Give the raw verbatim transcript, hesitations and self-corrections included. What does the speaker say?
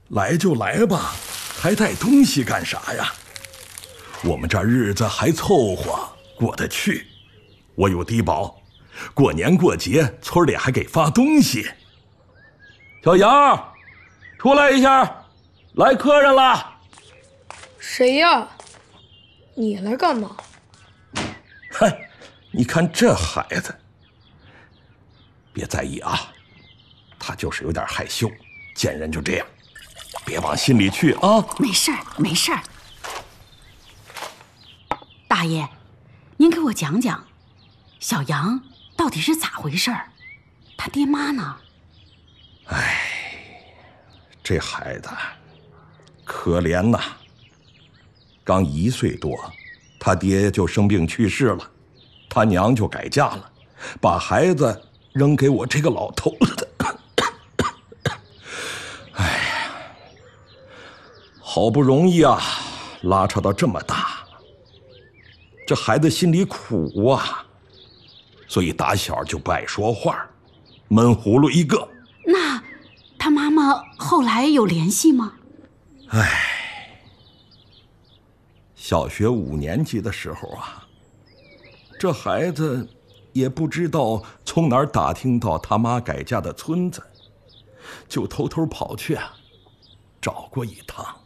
来就来吧，还带东西干啥呀？我们这日子还凑合过得去，我有低保，过年过节村里还给发东西。小杨，出来一下，来客人了。 谁呀？你来干嘛？ 嗨，你看这孩子，别在意啊，他就是有点害羞，见人就这样，别往心里去啊。 没事儿，没事儿。大爷，您给我讲讲，小杨到底是咋回事儿？他爹妈呢？ 哎，这孩子可怜呐，刚一岁多，他爹就生病去世了，他娘就改嫁了，把孩子扔给我这个老头子。哎呀，好不容易啊，拉扯到这么大，这孩子心里苦啊，所以打小就不爱说话，闷葫芦一个。 那他妈妈后来有联系吗？ 唉，小学五年级的时候啊，这孩子也不知道从哪儿打听到他妈改嫁的村子，就偷偷跑去啊，找过一趟。